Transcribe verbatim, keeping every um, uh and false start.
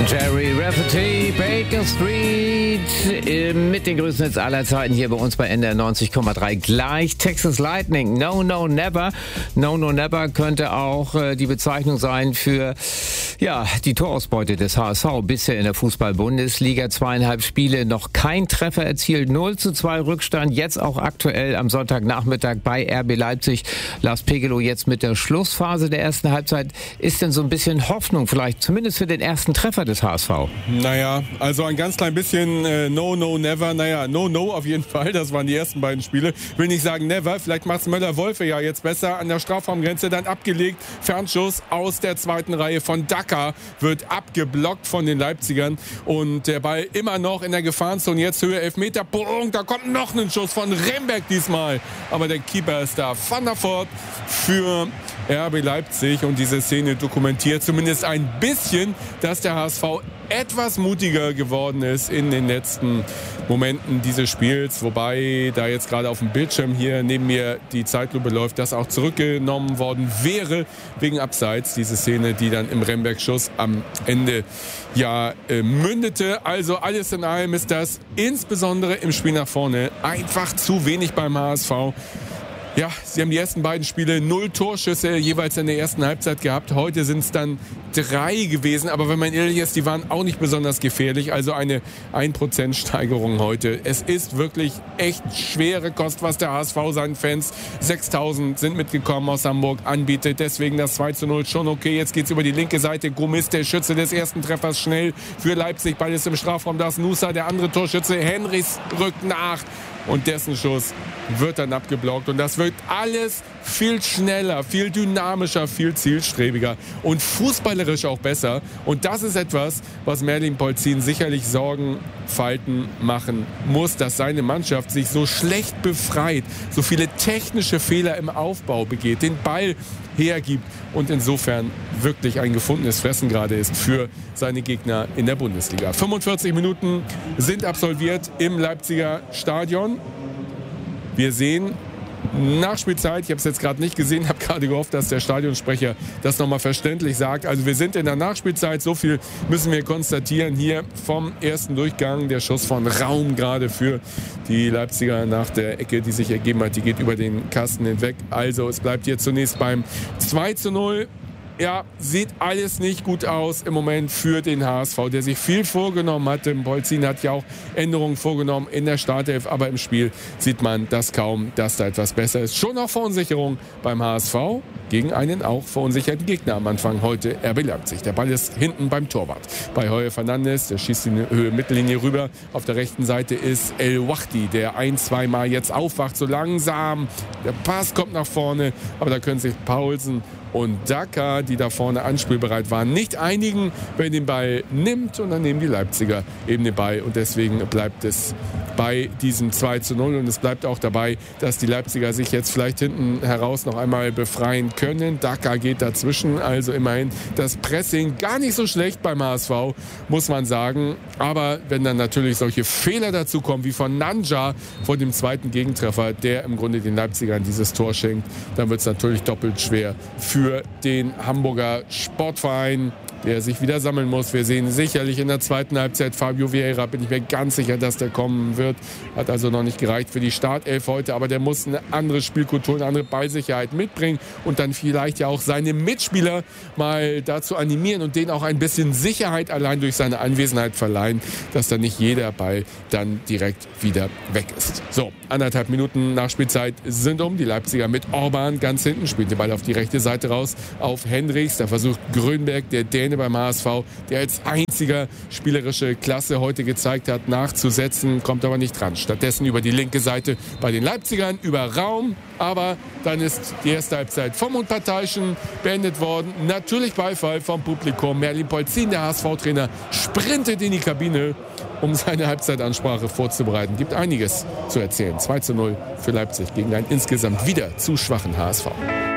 Jerry Rafferty, Baker Street, mit den größten Hits aller Zeiten hier bei uns bei N D R neunzig Komma drei. Gleich Texas Lightning, No, No, Never. No, No, Never könnte auch äh, die Bezeichnung sein für ja, die Torausbeute des H S V. Bisher in der Fußball-Bundesliga zweieinhalb Spiele, noch kein Treffer erzielt, null zu zwei Rückstand. Jetzt auch aktuell am Sonntagnachmittag bei R B Leipzig. Lars Pegelow jetzt mit der Schlussphase der ersten Halbzeit. Ist denn so ein bisschen Hoffnung vielleicht, zumindest für den ersten Treffer des H S V? Naja, also ein ganz klein bisschen äh, No, No, Never. Naja, No, No auf jeden Fall. Das waren die ersten beiden Spiele. Will nicht sagen Never. Vielleicht macht es Möller-Wolfe ja jetzt besser. An der Strafraumgrenze dann abgelegt. Fernschuss aus der zweiten Reihe von Dacker. Wird abgeblockt von den Leipzigern. Und der Ball immer noch in der Gefahrenzone. Jetzt Höhe Elfmeter. Boom, da kommt noch ein Schuss von Rembeck diesmal. Aber der Keeper ist da. Van der Voort für R B Leipzig. Und diese Szene dokumentiert zumindest ein bisschen, dass der H S V etwas mutiger geworden ist in den letzten Momenten dieses Spiels. Wobei da jetzt gerade auf dem Bildschirm hier neben mir die Zeitlupe läuft, das auch zurückgenommen worden wäre wegen Abseits. Diese Szene, die dann im Rembeck-Schuss am Ende ja äh, mündete. Also alles in allem ist das insbesondere im Spiel nach vorne einfach zu wenig beim H S V. Ja, sie haben die ersten beiden Spiele null Torschüsse jeweils in der ersten Halbzeit gehabt. Heute sind es dann drei gewesen. Aber wenn man ehrlich ist, die waren auch nicht besonders gefährlich. Also eine ein Prozent Steigerung heute. Es ist wirklich echt schwere Kost, was der H S V seinen Fans, sechstausend sind mitgekommen aus Hamburg, anbietet. Deswegen das zwei zu null schon okay. Jetzt geht's über die linke Seite. Gomis, der Schütze des ersten Treffers, schnell für Leipzig. Ball ist im Strafraum. Da ist Nusa, der andere Torschütze. Henrichs rückt nach. Und dessen Schuss wird dann abgeblockt. Und das wird alles viel schneller, viel dynamischer, viel zielstrebiger und fußballerisch auch besser. Und das ist etwas, was Merlin Polzin sicherlich Sorgenfalten machen muss, dass seine Mannschaft sich so schlecht befreit, so viele technische Fehler im Aufbau begeht, den Ball hergibt und insofern wirklich ein gefundenes Fressen gerade ist für seine Gegner in der Bundesliga. fünfundvierzig Minuten sind absolviert im Leipziger Stadion. Wir sehen Nachspielzeit, ich habe es jetzt gerade nicht gesehen, habe gerade gehofft, dass der Stadionsprecher das nochmal verständlich sagt. Also wir sind in der Nachspielzeit, so viel müssen wir konstatieren hier vom ersten Durchgang. Der Schuss von Raum gerade für die Leipziger nach der Ecke, die sich ergeben hat, die geht über den Kasten hinweg. Also es bleibt hier zunächst beim zwei zu null. Ja, sieht alles nicht gut aus im Moment für den H S V, der sich viel vorgenommen hatte. Polzin hat ja auch Änderungen vorgenommen in der Startelf, aber im Spiel sieht man das kaum, dass da etwas besser ist. Schon noch Verunsicherung beim H S V gegen einen auch verunsicherten Gegner am Anfang heute, R B Leipzig. Der Ball ist hinten beim Torwart. Bei Heuer Fernandes, der schießt in die Höhe Mittellinie rüber. Auf der rechten Seite ist El Wachdi, der ein-, zweimal jetzt aufwacht, so langsam. Der Pass kommt nach vorne, aber da können sich Paulsen und Dacker, die da vorne anspielbereit waren, nicht einigen, wer den Ball nimmt. Und dann nehmen die Leipziger eben den Ball. Und deswegen bleibt es bei diesem zwei zu null. Und es bleibt auch dabei, dass die Leipziger sich jetzt vielleicht hinten heraus noch einmal befreien können. Dacker geht dazwischen. Also immerhin das Pressing gar nicht so schlecht beim H S V, muss man sagen. Aber wenn dann natürlich solche Fehler dazu kommen, wie von Nanja vor dem zweiten Gegentreffer, der im Grunde den Leipzigern dieses Tor schenkt, dann wird es natürlich doppelt schwer für für den Hamburger Sportverein, der sich wieder sammeln muss. Wir sehen sicherlich in der zweiten Halbzeit Fabio Vieira, bin ich mir ganz sicher, dass der kommen wird. Hat also noch nicht gereicht für die Startelf heute, aber der muss eine andere Spielkultur, eine andere Ballsicherheit mitbringen und dann vielleicht ja auch seine Mitspieler mal dazu animieren und denen auch ein bisschen Sicherheit allein durch seine Anwesenheit verleihen, dass dann nicht jeder Ball dann direkt wieder weg ist. So, anderthalb Minuten Nachspielzeit sind um. Die Leipziger mit Orban ganz hinten, spielt den Ball auf die rechte Seite raus auf Henrichs. Da versucht Grönberg, der Däne beim H S V, der als einziger spielerische Klasse heute gezeigt hat, nachzusetzen, kommt aber nicht dran. Stattdessen über die linke Seite bei den Leipzigern, über Raum, aber dann ist die erste Halbzeit vom Unparteiischen beendet worden. Natürlich Beifall vom Publikum. Merlin Polzin, der H S V-Trainer, sprintet in die Kabine, um seine Halbzeitansprache vorzubereiten. Gibt einiges zu erzählen. zwei zu null für Leipzig gegen einen insgesamt wieder zu schwachen H S V.